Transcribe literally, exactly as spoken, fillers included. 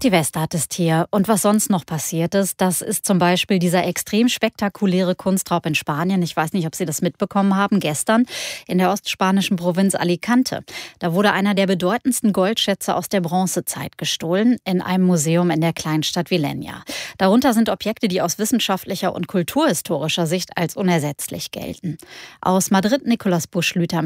Christi Westart ist hier. Und was sonst noch passiert ist, das ist zum Beispiel dieser extrem spektakuläre Kunstraub in Spanien. Ich weiß nicht, ob Sie das mitbekommen haben, gestern in der ostspanischen Provinz Alicante. Da wurde einer der bedeutendsten Goldschätze aus der Bronzezeit gestohlen in einem Museum in der Kleinstadt Villena. Darunter sind Objekte, die aus wissenschaftlicher und kulturhistorischer Sicht als unersetzlich gelten. Aus Madrid Nikolaus Buschlüter